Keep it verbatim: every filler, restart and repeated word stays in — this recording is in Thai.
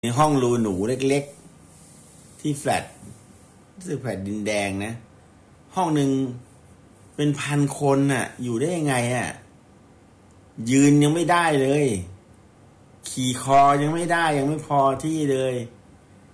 ในห้องรูหนูเล็กๆที่แฟลตรู้สึกแฟลตดินแดงนะห้องหนึ่งเป็นพันคนน่ะอยู่ได้ยังไงอ่ะยืนยังไม่ได้เลยขี่คอยังไม่ได้ยังไม่พอที่เลย